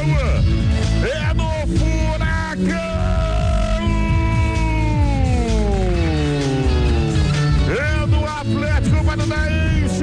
é no Furacão. É do Atlético Paranaense.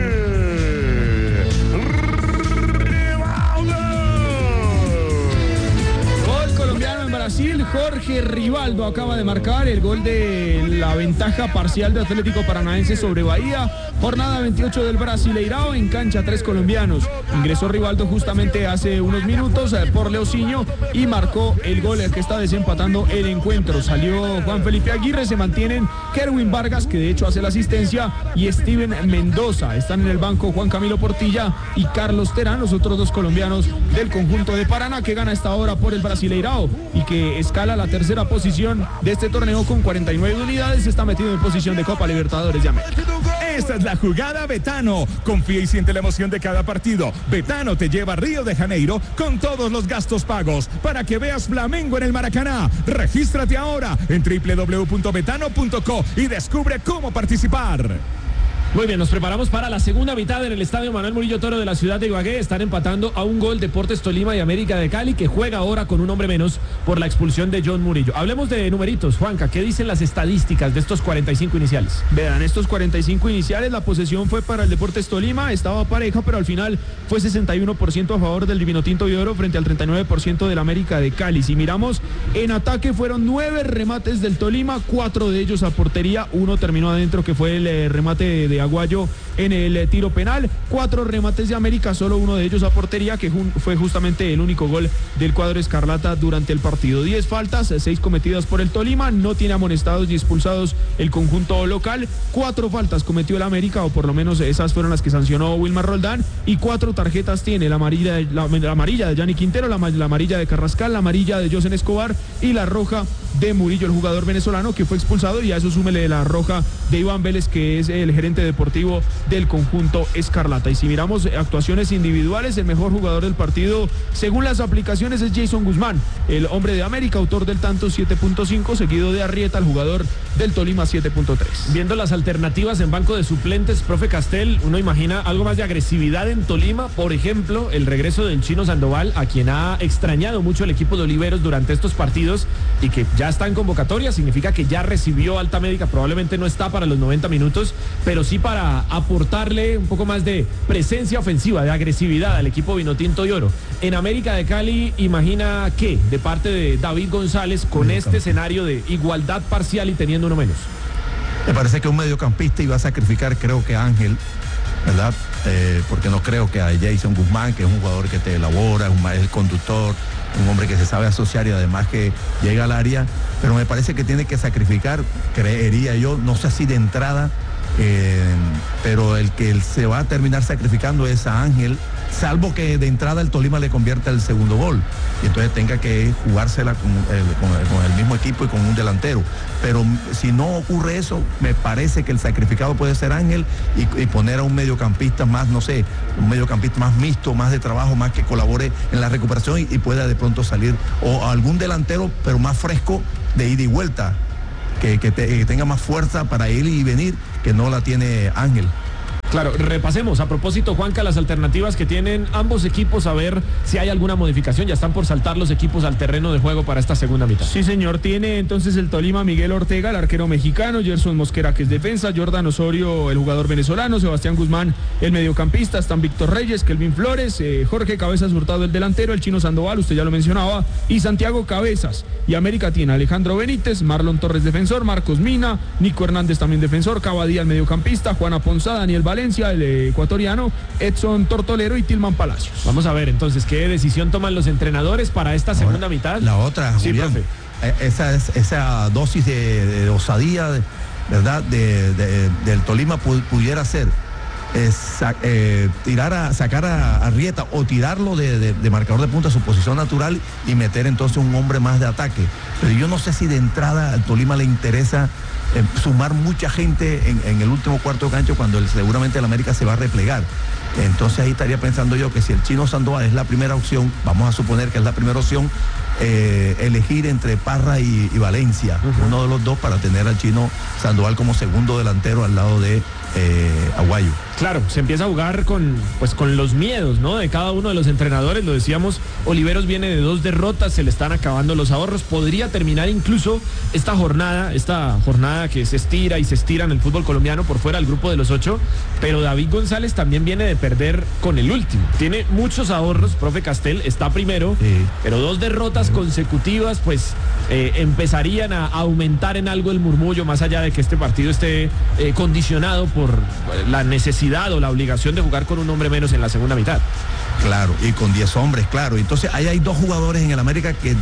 Gol colombiano en Brasil. Jorge Rivaldo acaba de marcar el gol de la ventaja parcial de Atlético Paranaense sobre Bahía. Jornada 28 del Brasileirao, en cancha 3 colombianos. Ingresó Rivaldo justamente hace unos minutos por Leocinho y marcó el gol que está desempatando el encuentro. Salió Juan Felipe Aguirre, se mantienen Kerwin Vargas, que de hecho hace la asistencia, y Steven Mendoza. Están en el banco Juan Camilo Portilla y Carlos Terán, los otros dos colombianos del conjunto de Paraná, que gana esta hora por el Brasileirao y que escala la tercera posición de este torneo con 49 unidades. Está metido en posición de Copa Libertadores de América. Esta es la jugada Betano. Confía y siente la emoción de cada partido. Betano te lleva a Río de Janeiro con todos los gastos pagos para que veas Flamengo en el Maracaná. Regístrate ahora en www.betano.co y descubre cómo participar. Muy bien, nos preparamos para la segunda mitad en el estadio Manuel Murillo Toro de la ciudad de Ibagué. Están empatando a un gol Deportes Tolima y América de Cali, que juega ahora con un hombre menos por la expulsión de John Murillo. Hablemos de numeritos, Juanca, ¿qué dicen las estadísticas de estos 45 iniciales? Vean, estos 45 iniciales, la posesión fue para el Deportes Tolima, estaba pareja, pero al final fue 61% a favor del Vinotinto de Oro frente al 39% del América de Cali. Si miramos, en ataque fueron 9 remates del Tolima, 4 de ellos a portería, uno terminó adentro, que fue el remate de Aguayo en el tiro penal. 4 remates de América, solo uno de ellos a portería, que fue justamente el único gol del cuadro escarlata durante el partido. 10 faltas, 6 cometidas por el Tolima, no tiene amonestados ni expulsados el conjunto local. 4 faltas cometió el América, o por lo menos esas fueron las que sancionó Wilmar Roldán, y 4 tarjetas tiene: la amarilla de Gianni Quintero, la amarilla de Carrascal, la amarilla de Josen Escobar y la roja de Murillo, el jugador venezolano que fue expulsado, y a eso súmele la roja de Iván Vélez, que es el gerente deportivo del conjunto escarlata. Y si miramos actuaciones individuales, el mejor jugador del partido según las aplicaciones es Jason Guzmán, el hombre de América, autor del tanto, 7.5, seguido de Arrieta, el jugador del Tolima, 7.3. Viendo las alternativas en banco de suplentes, profe Castel, uno imagina algo más de agresividad en Tolima, por ejemplo, el regreso del Chino Sandoval, a quien ha extrañado mucho el equipo de Oliveros durante estos partidos y que ya está en convocatoria. Significa que ya recibió alta médica, probablemente no está para los 90 minutos, pero sí para aportarle un poco más de presencia ofensiva, de agresividad al equipo Vinotinto y Oro. En América de Cali, imagina que de parte de David González, con este escenario de igualdad parcial y teniendo uno menos. Me parece que un mediocampista iba a sacrificar, creo que Ángel, ¿verdad? Porque no creo que a Jason Guzmán, que es un jugador que te elabora, es el conductor, un hombre que se sabe asociar y además que llega al área, pero me parece que tiene que sacrificar, creería yo, no sé si de entrada, pero el que se va a terminar sacrificando es a Ángel, salvo que de entrada el Tolima le convierta el segundo gol y entonces tenga que jugársela con el mismo equipo y con un delantero. Pero si no ocurre eso, me parece que el sacrificado puede ser Ángel y poner a un mediocampista más, no sé, un mediocampista más mixto, más de trabajo, más que colabore en la recuperación y pueda de pronto salir, o algún delantero pero más fresco de ida y vuelta, que tenga más fuerza para ir y venir, que no la tiene Ángel. Claro, repasemos a propósito, Juanca, las alternativas que tienen ambos equipos, a ver si hay alguna modificación. Ya están por saltar los equipos al terreno de juego para esta segunda mitad. Sí, señor, tiene entonces el Tolima Miguel Ortega, el arquero mexicano, Gerson Mosquera, que es defensa, Jordan Osorio, el jugador venezolano, Sebastián Guzmán, el mediocampista, están Víctor Reyes, Kelvin Flores, Jorge Cabezas Hurtado, el delantero, el Chino Sandoval, usted ya lo mencionaba, y Santiago Cabezas. Y América tiene Alejandro Benítez, Marlon Torres defensor, Marcos Mina, Nico Hernández también defensor, Cabadía el mediocampista, Juana Ponzá, Daniel Valencia, el ecuatoriano, Edson Tortolero y Tilman Palacios. Vamos a ver entonces qué decisión toman los entrenadores para esta segunda mitad. La otra, sí, Julián, profe. Esa dosis de osadía, ¿verdad? Del Tolima pudiera ser sacar a Arrieta o tirarlo de marcador de punta a su posición natural y meter entonces un hombre más de ataque. Pero yo no sé si de entrada al Tolima le interesa sumar mucha gente en el último cuarto de cancha cuando seguramente el América se va a replegar. Entonces ahí estaría pensando yo que si el Chino Sandoval es la primera opción, vamos a suponer que es la primera opción, elegir entre Parra y Valencia, uno de los dos, para tener al Chino Sandoval como segundo delantero al lado de Aguayo. Claro, se empieza a jugar con los miedos, ¿no? De cada uno de los entrenadores. Lo decíamos, Oliveros viene de 2 derrotas, se le están acabando los ahorros. Podría terminar incluso esta jornada que se estira y se estira en el fútbol colombiano por fuera del grupo de los 8. Pero David González también viene de perder con el último. Tiene muchos ahorros, profe Castel, está primero, sí, pero 2 derrotas consecutivas, pues empezarían a aumentar en algo el murmullo, más allá de que este partido esté condicionado por la necesidad o la obligación de jugar con un hombre menos en la segunda mitad. Claro, y con 10 hombres, claro. Entonces ahí hay 2 jugadores en el América que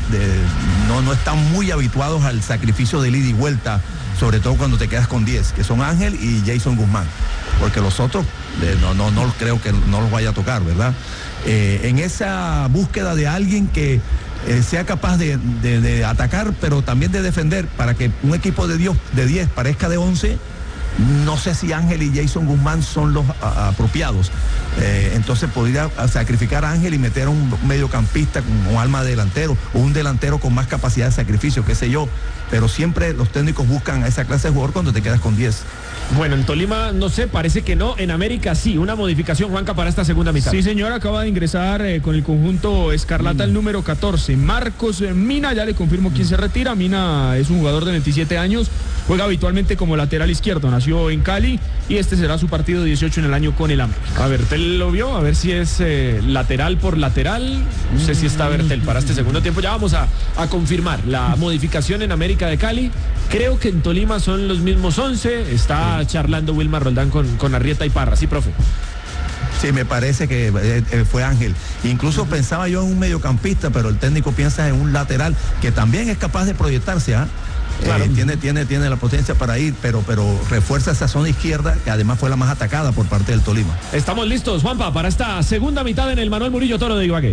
no están muy habituados al sacrificio de ida y vuelta, sobre todo cuando te quedas con 10, que son Ángel y Jason Guzmán, porque los otros no creo que no los vaya a tocar, ¿verdad? En esa búsqueda de alguien que sea capaz de atacar, pero también de defender, para que un equipo de 10 parezca de 11. No sé si Ángel y Jason Guzmán son los apropiados. Entonces podría sacrificar a Ángel y meter a un mediocampista con alma de delantero, o un delantero con más capacidad de sacrificio, qué sé yo. Pero siempre los técnicos buscan a esa clase de jugador cuando te quedas con 10. Bueno, en Tolima no sé, parece que no. En América sí, una modificación, Juanca, para esta segunda mitad. Sí, señor, acaba de ingresar con el conjunto escarlata el número 14, Marcos Mina. Ya le confirmo quién se retira. Mina es un jugador de 27 años, juega habitualmente como lateral izquierdo, nació en Cali y este será su partido 18 en el año con el América. A Bertel lo vio, a ver si es lateral por lateral. No sé si está Bertel para este segundo tiempo. Ya vamos a confirmar la modificación en América de Cali. Creo que en Tolima son los mismos 11. Está charlando Wilmar Roldán con Arrieta y Parra. Sí, profe. Sí, me parece que fue Ángel. Incluso pensaba yo en un mediocampista, pero el técnico piensa en un lateral que también es capaz de proyectarse, ¿ah? Claro. Tiene la potencia para ir, pero refuerza esa zona izquierda, que además fue la más atacada por parte del Tolima. Estamos listos, Juanpa, para esta segunda mitad en el Manuel Murillo Toro de Ibagué.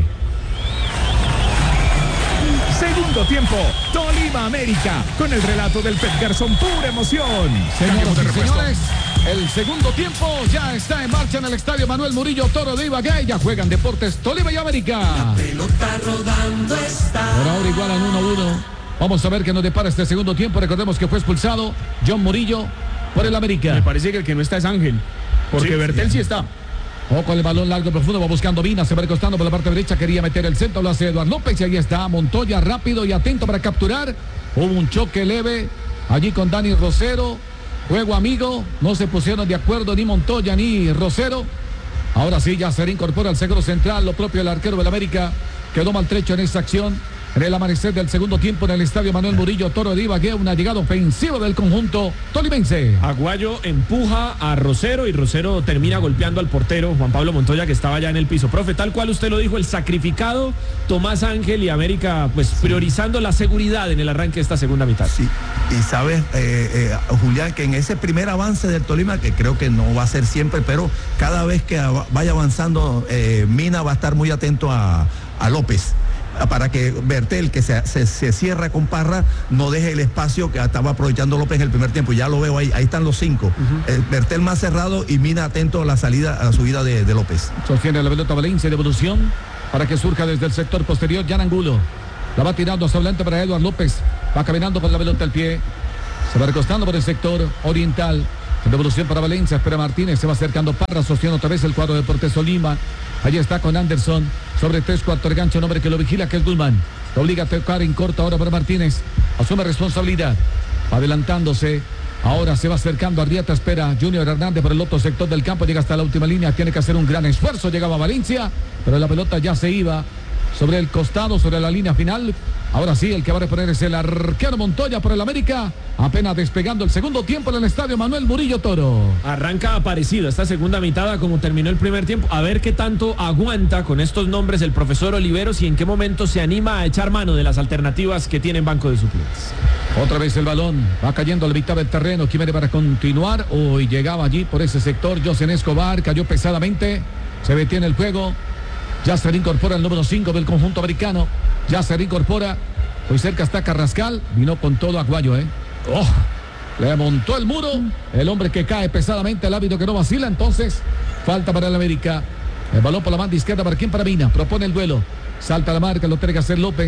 Segundo tiempo, Tolima América, con el relato del Pet Garzón, pura emoción. Señoras y señores, el segundo tiempo ya está en marcha en el estadio Manuel Murillo Toro de Ibagué. Ya juegan Deportes Tolima y América. La pelota rodando está. Por ahora igualan 1-1. Vamos a ver qué nos depara este segundo tiempo. Recordemos que fue expulsado John Murillo por el América. Me parece que el que no está es Ángel, porque sí, Bertel sí está. Ojo el balón largo profundo, va buscando Mina, se va recostando por la parte derecha, quería meter el centro, lo hace Eduardo López y ahí está Montoya rápido y atento para capturar. Hubo un choque leve allí con Dani Rosero, juego amigo, no se pusieron de acuerdo ni Montoya ni Rosero. Ahora sí, ya se reincorpora al seguro central, lo propio del arquero del América, quedó maltrecho en esta acción. En el amanecer del segundo tiempo en el estadio Manuel Murillo Toro de Ibagué, una llegada ofensiva del conjunto tolimense. Aguayo empuja a Rosero y Rosero termina golpeando al portero Juan Pablo Montoya, que estaba ya en el piso. Profe, tal cual usted lo dijo, el sacrificado Tomás Ángel y América pues priorizando la seguridad en el arranque de esta segunda mitad. Sí, y sabes, Julián, que en ese primer avance del Tolima, que creo que no va a ser siempre, pero cada vez que vaya avanzando, Mina va a estar muy atento a López, para que Bertel, que se cierra con Parra, no deje el espacio que estaba aprovechando López en el primer tiempo. Ya lo veo ahí están los 5. Bertel más cerrado y Mina atento a la subida de López. Sostiene la pelota Valencia, devolución para que surja desde el sector posterior. Jan Angulo la va tirando hacia adelante para Eduardo López, va caminando con la pelota al pie, se va recostando por el sector oriental. Devolución para Valencia, espera Martínez, se va acercando Parra, sostiene otra vez el cuadro de Deportes Tolima. Allí está con Anderson, sobre 3/4 el gancho, un hombre que lo vigila, que es Guzmán. Lo obliga a tocar en corto ahora para Martínez. Asume responsabilidad, adelantándose. Ahora se va acercando Arrieta, espera Junior Hernández por el otro sector del campo, llega hasta la última línea, tiene que hacer un gran esfuerzo, llegaba Valencia, pero la pelota ya se iba sobre el costado, sobre la línea final. Ahora sí, el que va a reponer es el arquero Montoya por el América, apenas despegando el segundo tiempo en el estadio Manuel Murillo Toro. Arranca parecido esta segunda mitad como terminó el primer tiempo. A ver qué tanto aguanta con estos nombres el profesor Oliveros y en qué momento se anima a echar mano de las alternativas que tiene en banco de suplentes. Otra vez el balón, va cayendo a la mitad del terreno, quiere para continuar. Hoy llegaba allí por ese sector José Escobar, cayó pesadamente, se detiene el juego. Ya se reincorpora el número 5 del conjunto americano. Ya se reincorpora. Hoy cerca está Carrascal. Vino con todo Aguayo, Oh, le montó el muro. El hombre que cae pesadamente. El árbitro que no vacila. Entonces, falta para el América. El balón por la banda izquierda. ¿Para quién? Para Mina. Propone el duelo. Salta la marca. Lo tiene que hacer López.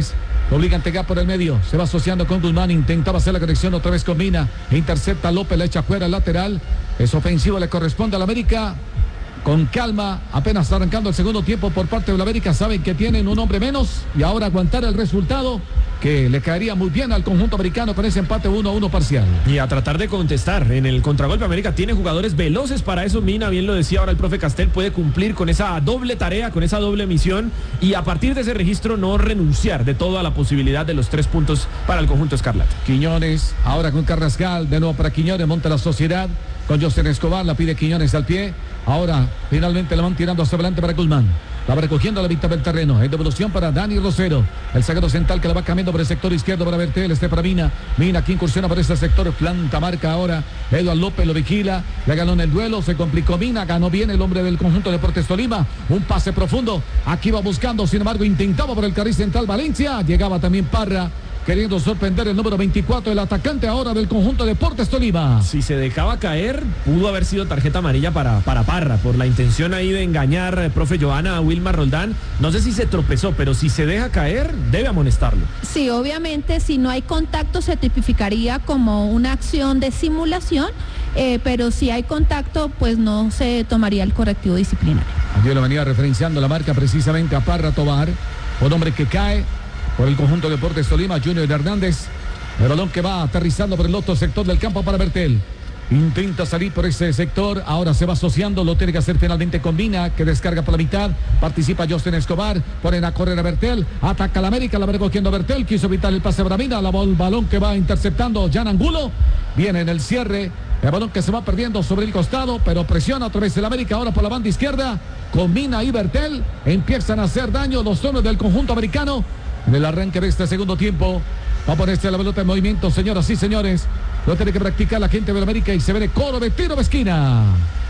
Lo obliga a entregar por el medio. Se va asociando con Guzmán. Intentaba hacer la conexión otra vez con Mina. Intercepta López, la echa fuera el lateral. Es ofensivo, le corresponde al América. Con calma, apenas arrancando el segundo tiempo por parte del América. Saben que tienen un hombre menos y ahora aguantar el resultado que le caería muy bien al conjunto americano con ese empate 1-1 parcial. Y a tratar de contestar. En el contragolpe América tiene jugadores veloces para eso. Mina, bien lo decía ahora el profe Castel, puede cumplir con esa doble tarea, con esa doble misión y a partir de ese registro no renunciar de todo a la posibilidad de los 3 puntos para el conjunto escarlata. Quiñones, ahora con Carrascal, de nuevo para Quiñones, monta la Sociedad con José Escobar, la pide Quiñones al pie. Ahora finalmente la van tirando hacia adelante para Guzmán. La va recogiendo a la mitad del terreno. En devolución para Dani Rosero. El zaguero central que la va cambiando por el sector izquierdo para Bertel. Para Mina. Mina que incursiona por ese sector. Planta marca ahora. Eduardo López lo vigila. Le ganó en el duelo. Se complicó Mina. Ganó bien el hombre del conjunto de Deportes Tolima. Un pase profundo. Aquí va buscando. Sin embargo, intentaba por el carril central Valencia. Llegaba también Parra, queriendo sorprender el número 24, el atacante ahora del conjunto de Deportes Tolima. Si se dejaba caer, pudo haber sido tarjeta amarilla para Parra, por la intención ahí de engañar, profe Johanna, a Wilmar Roldán. No sé si se tropezó, pero si se deja caer, debe amonestarlo. Sí, obviamente, si no hay contacto se tipificaría como una acción de simulación, pero si hay contacto, pues no se tomaría el correctivo disciplinario. Yo lo venía referenciando la marca precisamente a Parra Tobar, un hombre que cae por el conjunto de Deportes Tolima, Junior Hernández. El balón que va aterrizando por el otro sector del campo para Bertel. Intenta salir por ese sector, ahora se va asociando, lo tiene que hacer finalmente con Mina, que descarga por la mitad, participa Justin Escobar, ponen a correr a Bertel, ataca a la América, la va recogiendo Bertel, quiso evitar el pase para Mina, el balón que va interceptando Jan Angulo, viene en el cierre, el balón que se va perdiendo sobre el costado, pero presiona otra vez el América, ahora por la banda izquierda, con Mina y Bertel, empiezan a hacer daño los hombres del conjunto americano, en el arranque de este segundo tiempo. Va a ponerse la pelota en movimiento, señoras y señores. Lo tiene que practicar la gente de América y se ve de coro de tiro de esquina.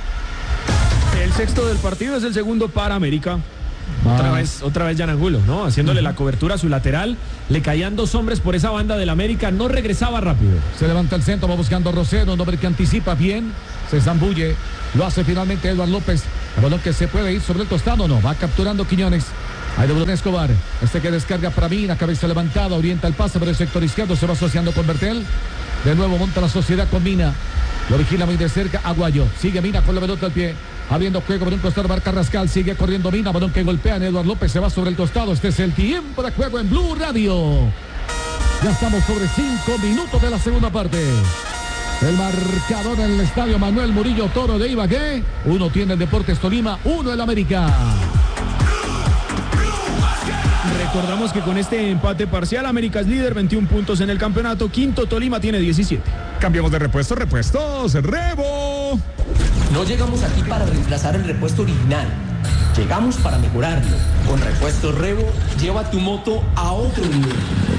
El sexto del partido es el segundo para América. Otra vez Jan Angulo, ¿no? Haciéndole la cobertura a su lateral. Le caían 2 hombres por esa banda del América. No regresaba rápido. Se levanta el centro, va buscando Rosero, un hombre que anticipa bien. Se zambulle. Lo hace finalmente Eduardo López. El balón que se puede ir sobre el costado, no. Va capturando Quiñones. Ahí de Escobar, que descarga para Mina, cabeza levantada, orienta el pase por el sector izquierdo, se va asociando con Bertel, de nuevo monta la Sociedad con Mina, lo vigila muy de cerca Aguayo, sigue Mina con la pelota al pie, abriendo juego por un costado para Carrascal, sigue corriendo Mina, balón que golpea en Eduardo López, se va sobre el costado, este es el tiempo de juego en Blue Radio, ya estamos sobre 5 minutos de la segunda parte. El marcador en el estadio Manuel Murillo Toro de Ibagué, 1 tiene el Deportes Tolima, 1 el América. Recordamos que con este empate parcial, América es líder, 21 puntos en el campeonato. Quinto, Tolima tiene 17. Cambiamos de repuestos, Rebo. No llegamos aquí para reemplazar el repuesto original. Llegamos para mejorarlo. Con Repuestos Rebo, lleva tu moto a otro nivel.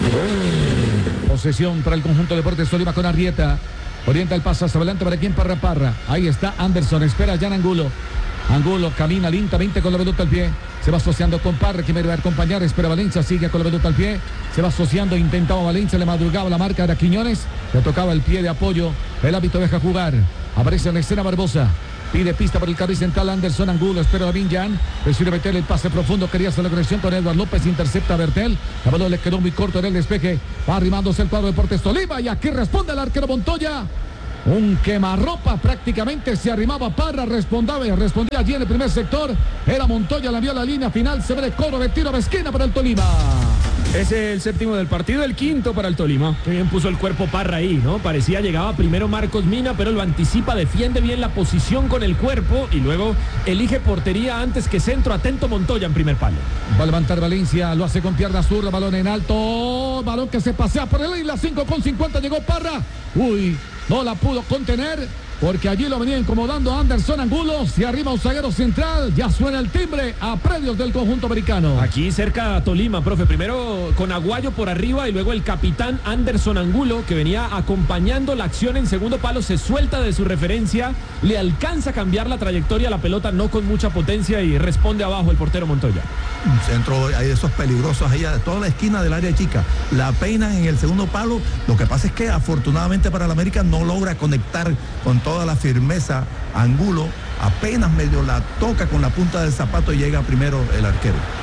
Posesión para el conjunto de Deportes Tolima con Arrieta. Orienta el paso hacia adelante para quien Parra. Ahí está Anderson, espera Jan Angulo. Angulo camina lentamente con la pelota al pie. Se va asociando con Parra, que me va a acompañar. Espera Valencia, sigue con la pelota al pie. Se va asociando, intentaba Valencia, le madrugaba la marca de Quiñones. Le tocaba el pie de apoyo. El hábito deja jugar. Aparece en la escena Barbosa. Pide pista por el carril central Anderson Angulo. Espera a Vinjan. Decide Bertel el pase profundo. Quería hacer la conexión con Eduardo López. Intercepta a Bertel. La balón le quedó muy corto en el despeje. Va arrimándose el cuadro de Deportes Tolima. Y aquí responde el arquero Montoya. Un quemarropa, prácticamente se arrimaba Parra, respondía allí en el primer sector, era Montoya, la vio a la línea final, se ve el coro de tiro de esquina para el Tolima. Es el séptimo del partido, el quinto para el Tolima. Qué bien puso el cuerpo Parra ahí, ¿no? Parecía llegaba primero Marcos Mina, pero lo anticipa, defiende bien la posición con el cuerpo y luego elige portería antes que centro. Atento Montoya en primer palo. Va a levantar Valencia, lo hace con pierna zurda, balón en alto, balón que se pasea por el isla, 5:50 llegó Parra. Uy, no la pudo contener porque allí lo venía incomodando Anderson Angulo. Se arriba un zaguero central, ya suena el timbre a predios del conjunto americano. Aquí cerca a Tolima, profe, primero con Aguayo por arriba y luego el capitán Anderson Angulo, que venía acompañando la acción en segundo palo, se suelta de su referencia, le alcanza a cambiar la trayectoria a la pelota, no con mucha potencia, y responde abajo el portero Montoya. Un centro, hay de esos peligrosos ahí, de toda la esquina del área chica, la peinan en el segundo palo. Lo que pasa es que afortunadamente para el América no logra conectar con toda la firmeza. Angulo apenas medio la toca con la punta del zapato y llega primero el arquero.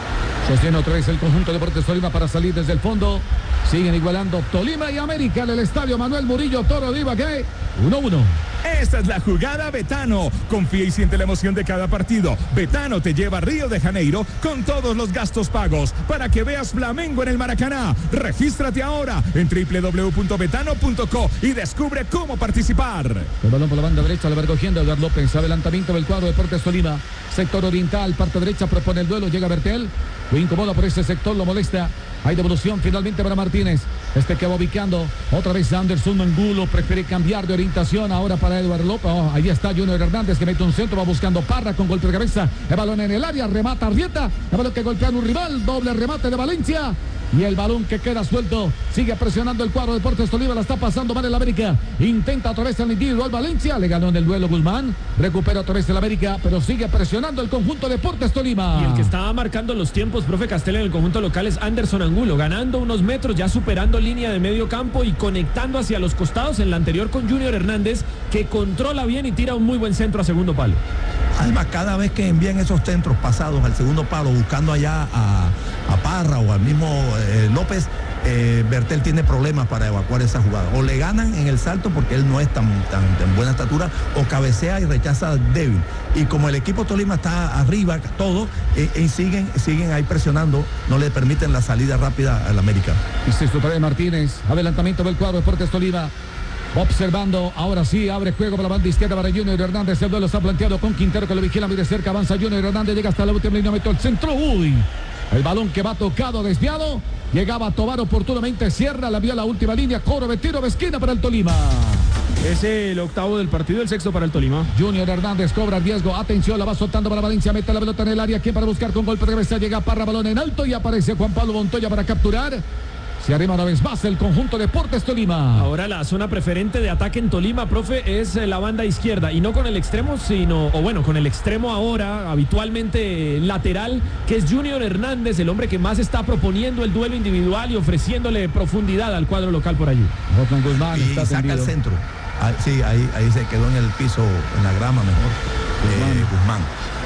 Sostiene otra vez el conjunto de Deportes Tolima para salir desde el fondo. Siguen igualando Tolima y América en el estadio Manuel Murillo Toro de Ibagué. 1-1. Esta es la jugada Betano. Confía y siente la emoción de cada partido. Betano te lleva a Río de Janeiro con todos los gastos pagos para que veas Flamengo en el Maracaná. Regístrate ahora en www.betano.co y descubre cómo participar. El balón por la banda derecha, lo va recogiendo Edgar López. Adelantamiento del cuadro de Deportes Tolima. Sector oriental, parte derecha, propone el duelo. Llega Bertel. Lo incomoda por ese sector, lo molesta. Hay devolución finalmente para Martínez. Este que va ubicando otra vez Anderson Angulo. Prefiere cambiar de orientación ahora para Eduardo López. Oh, ahí está Junior Hernández que mete un centro. Va buscando Parra con golpe de cabeza. El balón en el área. Remata Arrieta. El balón que golpea a un rival. Doble remate de Valencia. Y el balón que queda suelto. Sigue presionando el cuadro de Deportes Tolima. La está pasando mal el América. Intenta otra vez el individual Valencia. Le ganó en el duelo Guzmán. Recupera otra vez el América. Pero sigue presionando el conjunto de Deportes Tolima. Y el que estaba marcando los tiempos, profe Castel, en el conjunto local es Anderson Angulo. Ganando unos metros, ya superando línea de medio campo y conectando hacia los costados. En la anterior con Junior Hernández, que controla bien y tira un muy buen centro a segundo palo. Además, cada vez que envían esos centros pasados al segundo palo, buscando allá a Parra o al mismo López, Bertel tiene problemas para evacuar esa jugada. O le ganan en el salto porque él no es tan buena estatura, o cabecea y rechaza débil. Y como el equipo Tolima está arriba, todo, siguen ahí presionando, no le permiten la salida rápida al América. Y se de Martínez, adelantamiento del cuadro de Deportes Tolima. Observando, ahora sí, abre juego para la banda izquierda para Junior Hernández. El duelo está planteado con Quintero que lo vigila muy de cerca. Avanza Junior Hernández, llega hasta la última línea, mete el centro. Uy, el balón que va tocado, desviado. Llegaba a Tobar oportunamente, cierra, la vio a la última línea. Coro de tiro de esquina para el Tolima. Es el octavo del partido, el sexto para el Tolima. Junior Hernández cobra el riesgo. Atención, la va soltando para Valencia. Mete la pelota en el área. ¿Quién para buscar con golpe de cabeza? Llega Parra, balón en alto y aparece Juan Pablo Montoya para capturar. Se arrima una vez más el conjunto de Deportes Tolima. Ahora la zona preferente de ataque en Tolima, profe, es la banda izquierda. Y no con el extremo, sino, o bueno, con el extremo ahora, habitualmente lateral, que es Junior Hernández, el hombre que más está proponiendo el duelo individual y ofreciéndole profundidad al cuadro local por allí. Guzmán y está saca tendido. el centro. Sí, ahí se quedó en el piso, en la grama mejor. Guzmán.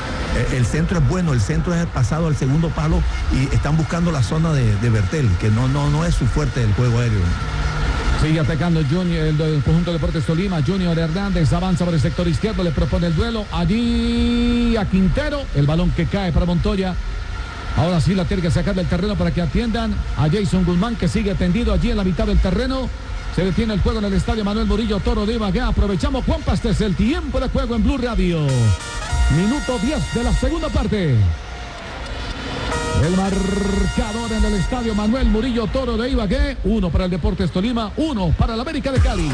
El centro es bueno, el centro es pasado al segundo palo y están buscando la zona de Bertel, que no es su fuerte el juego aéreo. Sigue atacando Junior, el conjunto de Deportes Tolima. Junior Hernández avanza por el sector izquierdo, le propone el duelo. Allí a Quintero, el balón que cae para Montoya. Ahora sí la tiene que sacar del terreno para que atiendan a Jason Guzmán, que sigue tendido allí en la mitad del terreno. Se detiene el juego en el estadio Manuel Murillo Toro de Ibagué. Aprovechamos, Juanpa, este es el tiempo de juego en Blue Radio. Minuto 10 de la segunda parte. El marcador en el estadio Manuel Murillo Toro de Ibagué. 1 para el Deportes Tolima, 1 para el América de Cali.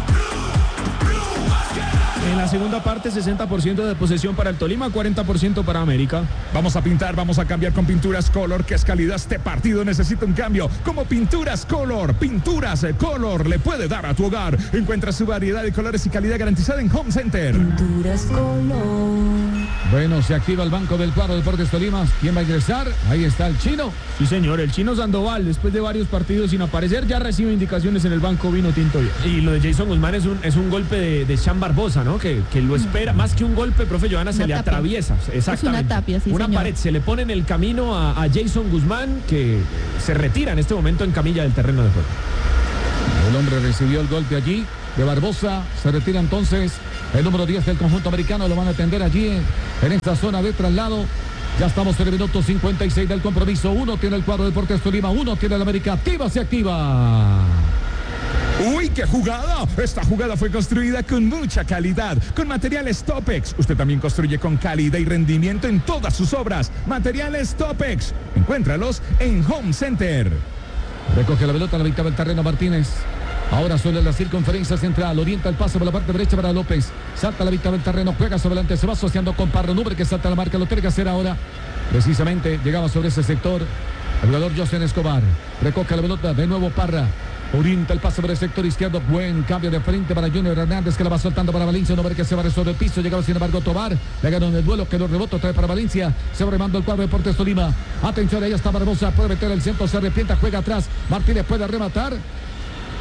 En la segunda parte, 60% de posesión para el Tolima, 40% para América. Vamos a pintar, vamos a cambiar con Pinturas Color, que es calidad. Este partido necesita un cambio. Como Pinturas Color le puede dar a tu hogar. Encuentra su variedad de colores y calidad garantizada en Home Center. Pinturas Color. Bueno, se activa el banco del cuadro de Deportes Tolima. ¿Quién va a ingresar? Ahí está el chino. Sí, señor, el chino Sandoval, después de varios partidos sin aparecer, ya recibe indicaciones en el banco vino tinto. Y lo de Jason Guzmán es un golpe de Sean Barbosa, ¿no? Que lo espera, más que un golpe, profe Johanna, se le atraviesa. Exactamente. Es una tapia, sí, una señor. pared, se le pone en el camino a Jason Guzmán, que se retira en este momento en camilla del terreno de juego. El hombre recibió el golpe allí de Barbosa. Se retira entonces el número 10 del conjunto americano. Lo van a atender allí en esta zona de traslado. Ya estamos en el minuto 56 del compromiso. 1 tiene el cuadro de Deportes Tolima, 1 tiene el América. Activa, se activa. ¡Uy, qué jugada! Esta jugada fue construida con mucha calidad, con materiales Topex. Usted también construye con calidad y rendimiento en todas sus obras. Materiales Topex. Encuéntralos en Home Center. Recoge la pelota a la mitad del terreno Martínez. Ahora sobre la circunferencia central, orienta el pase por la parte derecha para López. Salta a la mitad del terreno, juega sobre adelante, se va asociando con Parra, Nubre que salta a la marca, lo tiene que hacer ahora. Precisamente llegaba sobre ese sector el jugador José Escobar. Recoge la pelota, de nuevo Parra. Orienta el pase por el sector izquierdo. Buen cambio de frente para Junior Hernández, que la va soltando para Valencia. No ver que se va sobre el piso. Llegaba sin embargo Tobar. Le ganó en el duelo. Quedó rebote. Trae para Valencia. Se va remando el cuadro de Deportes Tolima. Atención, ahí está Barbosa. Puede meter el centro. Se arrepienta. Juega atrás. Martínez puede rematar.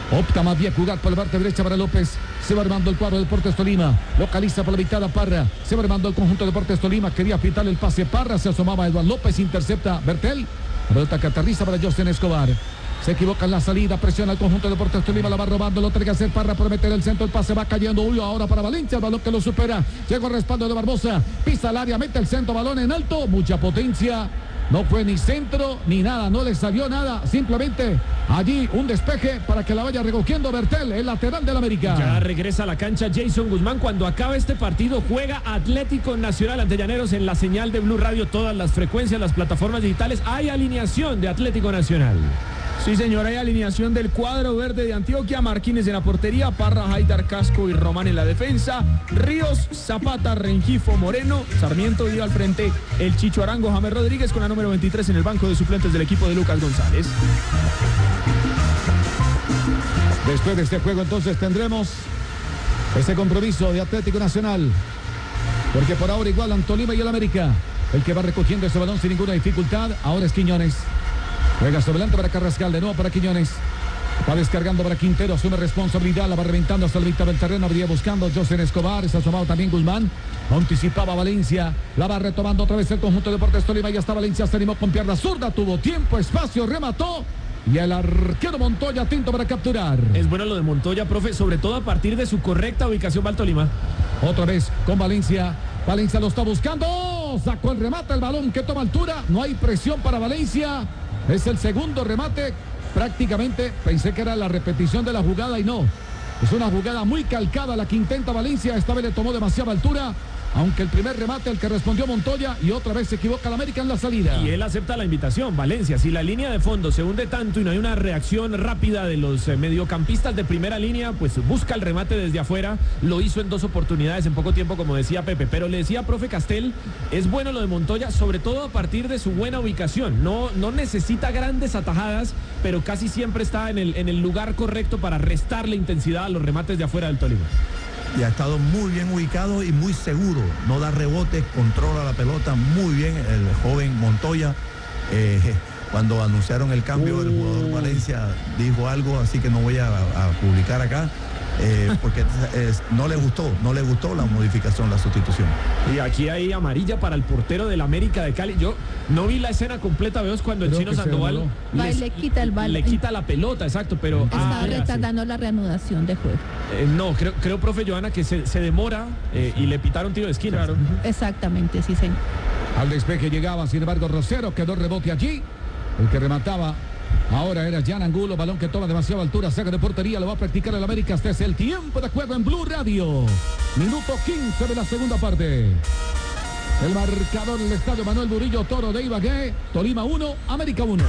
Opta más bien jugar por la parte derecha para López. Se va armando el cuadro de Deportes Tolima. Localiza por la mitad a Parra. Se va armando el conjunto de Deportes Tolima. Quería pitarle el pase Parra. Se asomaba Eduardo López. Intercepta Bertel. La pelota que aterriza para Justin Escobar. Se equivoca en la salida. Presiona el conjunto de Deportes Tolima. La va robando. Lo tiene que hacer Parra por meter el centro. El pase va cayendo. Uy, ahora para Valencia. El balón que lo supera. Llega el respaldo de Barbosa. Pisa el área. Mete el centro. Balón en alto. Mucha potencia. No fue ni centro ni nada, no le salió nada, simplemente allí un despeje para que la vaya recogiendo Bertel, el lateral del América. Ya regresa a la cancha Jason Guzmán. Cuando acabe este partido juega Atlético Nacional ante Llaneros en la señal de Blue Radio, todas las frecuencias, las plataformas digitales. Hay alineación de Atlético Nacional. Sí, señor, hay alineación del cuadro verde de Antioquia. Marquínez en la portería, Parra, Haidar, Casco y Román en la defensa. Ríos, Zapata, Rengifo, Moreno, Sarmiento y al frente el Chicho Arango, James Rodríguez con la número 23 en el banco de suplentes del equipo de Lucas González. Después de este juego entonces tendremos ese compromiso de Atlético Nacional, porque por ahora igualan Tolima y el América. El que va recogiendo ese balón sin ninguna dificultad ahora es Quiñones. Juega sobre delante para Carrascal, de nuevo para Quiñones. Va descargando para Quintero, asume responsabilidad, la va reventando hasta la mitad del terreno, habría buscando José Escobar, se ha asomado también Guzmán, anticipaba Valencia, la va retomando otra vez el conjunto de Deportes Tolima, ya está Valencia, se animó con pierna zurda, tuvo tiempo, espacio, remató. Y el arquero Montoya atento para capturar. Es bueno lo de Montoya, profe, sobre todo a partir de su correcta ubicación va al Tolima. Otra vez con Valencia. Valencia lo está buscando. Sacó el remate, el balón que toma altura. No hay presión para Valencia. Es el segundo remate. Prácticamente pensé que era la repetición de la jugada y no. Es una jugada muy calcada la que intenta Valencia. Esta vez le tomó demasiada altura. Aunque el primer remate, el que respondió Montoya, y otra vez se equivoca el América en la salida. Y él acepta la invitación, Valencia. Si la línea de fondo se hunde tanto y no hay una reacción rápida de los mediocampistas de primera línea, pues busca el remate desde afuera. Lo hizo en 2 oportunidades en poco tiempo, como decía Pepe. Pero le decía, profe Castel, es bueno lo de Montoya, sobre todo a partir de su buena ubicación. No necesita grandes atajadas, pero casi siempre está en el lugar correcto para restarle intensidad a los remates de afuera del Tolima. Y ha estado muy bien ubicado y muy seguro, no da rebotes, controla la pelota muy bien el joven Montoya. Cuando anunciaron el cambio del jugador Valencia dijo algo, así que no voy a publicar acá, porque no le gustó la modificación, la sustitución. Y aquí hay amarilla para el portero del América de Cali. Yo no vi la escena completa, veo, es cuando el Chino Sandoval le quita el balón. Le quita la pelota, exacto, pero... Estaba retardando la reanudación de juego. No, creo, profe Johanna, que se demora y le pitaron tiro de esquina. Claro. Exactamente, sí, señor. Al despeje llegaba, sin embargo, Rosero, quedó rebote allí. El que remataba ahora era Jan Angulo, balón que toma demasiada altura, saca de portería, lo va a practicar el América. Este es el tiempo de juego en Blue Radio. Minuto 15 de la segunda parte. El marcador del estadio Manuel Murillo Toro de Ibagué, Tolima 1, América 1.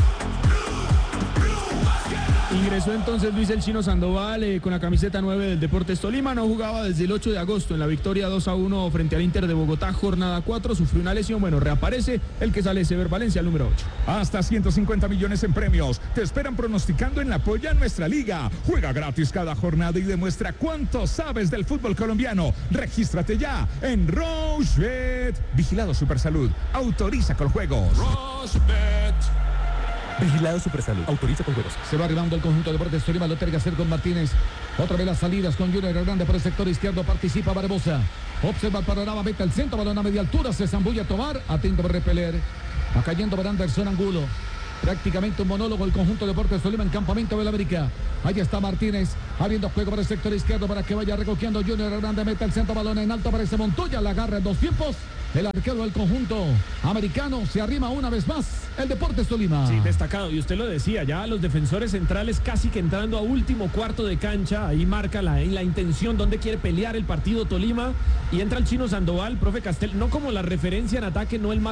Ingresó entonces Luis el Chino Sandoval con la camiseta 9 del Deportes Tolima. No jugaba desde el 8 de agosto en la victoria 2-1 frente al Inter de Bogotá, jornada 4. Sufrió una lesión. Bueno, reaparece el que sale Sever Valencia, el número 8. Hasta 150 millones en premios. Te esperan pronosticando en la Polla Nuestra Liga. Juega gratis cada jornada y demuestra cuánto sabes del fútbol colombiano. Regístrate ya en Rochebet. Vigilado Supersalud. Autoriza con juegos. Rochebet. Vigilado Supersalud. Autoriza con juegos. Se va arribando el conjunto de Deportes Tolima. Lo tiene que hacer con Martínez. Otra vez las salidas con Junior Hernández por el sector izquierdo. Participa Barbosa. Observa el panorama. Mete el centro. Balón a media altura. Se zambulla a tomar. Atento para repeler. Va cayendo para Anderson Angulo. Prácticamente un monólogo el conjunto de Deportes Tolima en campamento del América. Ahí está Martínez. Abriendo juego para el sector izquierdo para que vaya recogiendo Junior Hernández. Mete el centro. Balón en alto. Aparece Montoya. La agarra en 2 tiempos. El arquero del conjunto americano se arrima una vez más el Deportes Tolima. Sí, destacado. Y usted lo decía, ya los defensores centrales casi que entrando a último cuarto de cancha. Ahí marca la intención donde quiere pelear el partido Tolima. Y entra el Chino Sandoval, profe Castel, no como la referencia en ataque, no el más